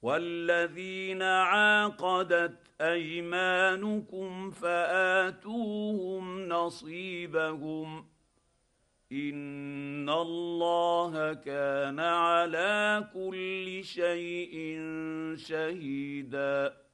والذين عاقدت ايمانكم فاتوهم نصيبهم ان الله كان على كل شيء شهيدا.